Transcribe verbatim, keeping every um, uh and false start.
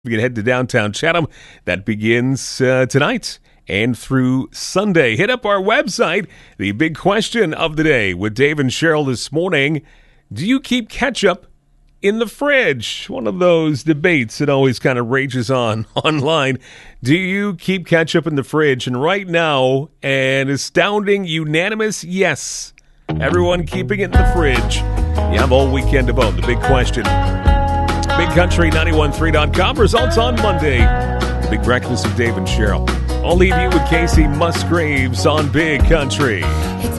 You can head to downtown Chatham. That begins uh, tonight and through Sunday. Hit up our website. The big question of the day with Dave and Cheryl this morning. Do you keep ketchup in the fridge? One of those debates that always kind of rages on online. Do you keep ketchup in the fridge? And right now, an astounding unanimous yes. Everyone keeping it in the fridge. You have all weekend to vote. The big question. Big Country nine one three dot com. Results on Monday. Big Breakfast of Dave and Cheryl. I'll leave you with Casey Musgraves on Big Country. It's